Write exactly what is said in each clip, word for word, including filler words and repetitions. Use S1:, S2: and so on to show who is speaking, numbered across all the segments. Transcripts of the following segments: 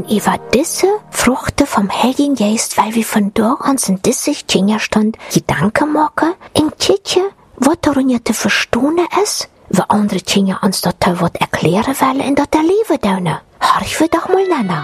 S1: über diese Fruchten vom Heiligen Geist, weil wir von dort an in diese Kinderstund Gedanken machen, in Titje, was darin ja zu verstehen ist, wie andere Kinder uns dort was erklären wollen und dort erleben dürfen. Horch wir doch mal nach.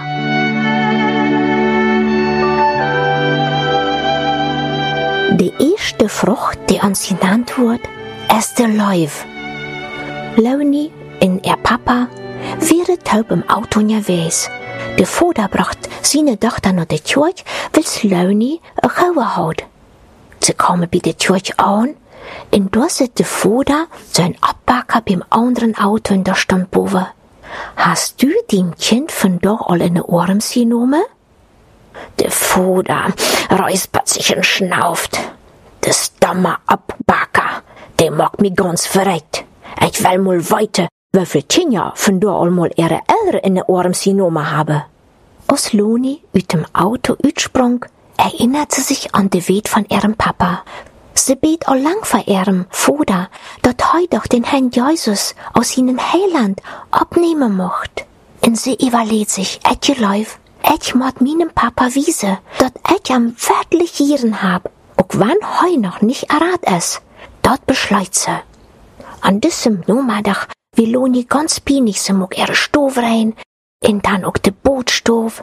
S1: Die erste Frucht, die uns genannt wird, ist der Läuf. Leonie und ihr Papa wären taub im Auto unterwegs. Der Vater brachte seine Tochter nach der Kirche, weil Leonie eine Gauer hat. Sie kamen bei der Kirche an, und da sitzt der Vater sein Abbacker beim anderen Auto in der Standboven. Hast du dem Kind von da all in den Ohren genommen? Der Vater räuspert sich und schnauft. Das dumme Abbacker, der mag mich ganz verreckt. Ich will mal weiter, wie viele Kinder von da all mal ihre Eltern in den Ohren genommen haben. Als Loni aus dem Auto uitsprung, erinnert sie sich an den Weg von ihrem Papa. Sie bet all lang vor ihrem Vater, dass heu doch den Herrn Jesus aus ihnen Heiland abnehmen mocht. Und sie überlegt sich, etje Läuf, ich mod meinem Papa wiese, dass ich am wirklich Jieren hab, auch wann heu noch nicht errat ist. Dort beschleut sie. An diesem Nomadach will Loni ganz pinig sie muck ihre Stove rein, und dann auch de Bootstove.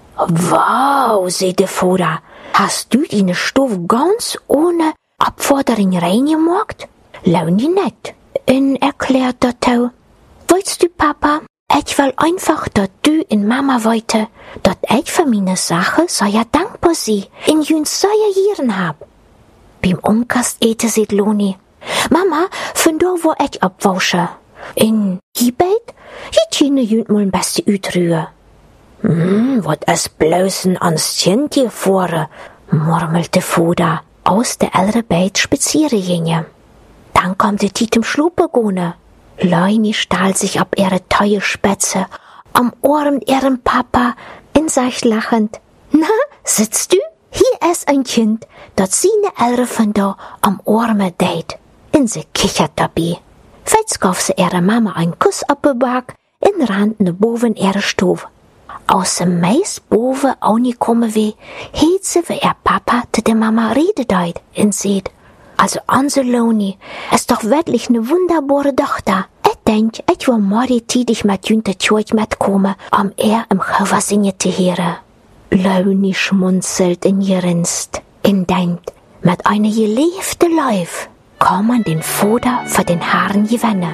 S1: Wow, sagt der Vater, hast du deine Stove ganz ohne Abforderung reingemacht? Loni nicht. Und erklärt dat auch, willst du, Papa? Ich will einfach, dass du und Mama wollte, dass ich für meine Sache so ja dankbar sie in jüns so ja Jieren hab. Beim Umkast ete sieht Loni, Mama, von da wo ich abwasche. In Hibet, ich chine jünt mal ein beste Ütrühe. Hm, wat is bloßen ans Tjentje vore, murmelte Vater, aus der ältere Beit spazieren ginge. Dann kommt die Tit im Schlupegone. Leuni stahl sich ab ihre teure Spätze, am Ohr mit ihrem Papa, in sich lachend. Na, sitzt du? Hier ist ein Kind, das seine Eltern von da am Ohr mit deit. Und sie kichert dabei. Jetzt gab sie ihrer Mama einen Kuss ab den Back und rannte boven ihre Stove. Aus dem Mais boven auch nicht kommen wie, hielt sie, wie ihr Papa zu der Mama redet deit und seht, also unsere Loni ist doch wirklich eine wunderbare Tochter. Ich denk, ich will morgen tidig mit Jünte Tjurch mitkommen, um er im Chöver singen zu hören. Loni schmunzelt und grinst und denkt, mit einer geliebten Läuf kann man den Vater für den Haaren gewinnen.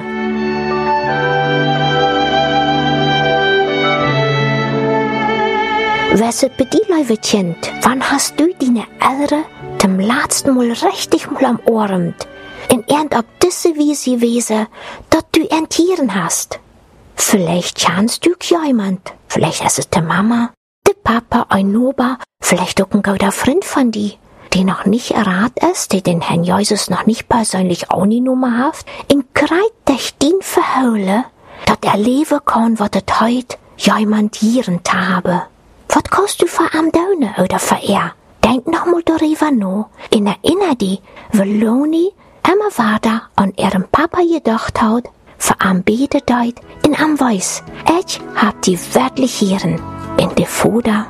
S1: Wesset bei dir, liebe Kind, wann hast du deine Eltern zum letzten Mal richtig mal am Ohren in irgend ab diese Wiese gewesen, dass du Tieren hast? Vielleicht kannst du jemand, vielleicht ist es die Mama, der Papa, ein Nober, vielleicht auch ein guter Freund von dir, der noch nicht errat ist, der den Herrn Jesus noch nicht persönlich auch nie Nummer hat, in kreit dich den verhole, dass er leben kann, was es heut jemand Jieren habe. Was kannst du für am Döne oder für er? Denk noch mal darüber nach und erinner dich, wie Loni immer weiter an ihrem Papa gedacht hat, für am Bete deut und am Weiß. Ich hab die wirklich Jieren in der Vater